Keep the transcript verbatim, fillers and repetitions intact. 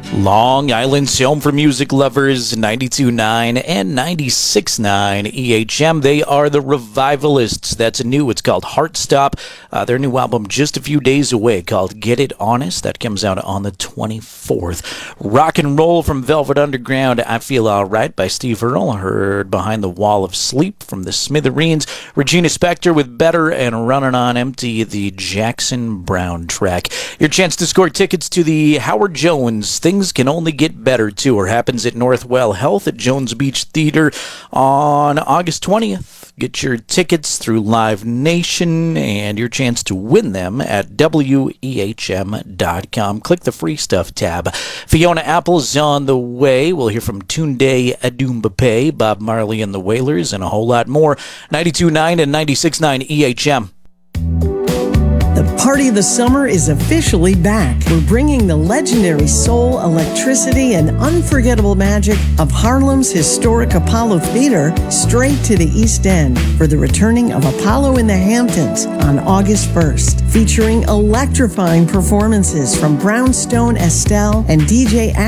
Long Island's home for music lovers, ninety-two point nine and ninety-six point nine E H M. They are the Revivalists. That's new. It's called Heartstop. Uh, their new album just a few days away called Get It Honest. That comes out on the twenty-fourth. Rock and roll from Velvet Underground, I Feel Alright by Steve Earle. Heard Behind the Wall of Sleep from the Smithereens. Regina Spektor with Better and Running on Empty, the Jackson Browne track. Your chance to score tickets to the Howard Jones Things Can Only Get Better tour happens at Northwell Health at Jones Beach Theater on August twentieth. Get your tickets through Live Nation and your chance to win them at W E H M dot com. Click the free stuff tab. Fiona Apple's on the way. We'll hear from Tunde Adumbape, Bob Marley and the Wailers, and a whole lot more. ninety-two point nine and ninety-six point nine E H M. The party of the summer is officially back. We're bringing the legendary soul, electricity, and unforgettable magic of Harlem's historic Apollo Theater straight to the East End for the returning of Apollo in the Hamptons on August first, featuring electrifying performances from Brownstone Estelle and D J